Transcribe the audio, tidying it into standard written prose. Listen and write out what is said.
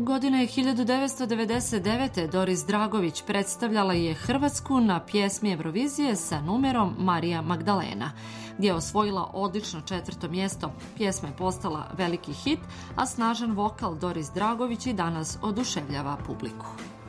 Godine 1999. Doris Dragović predstavljala je Hrvatsku na pjesmi Eurovizije sa numerom Marija Magdalena, gdje je osvojila odlično 4. mjesto. Pjesma je postala veliki hit, a snažan vokal Doris Dragović i danas oduševljava publiku.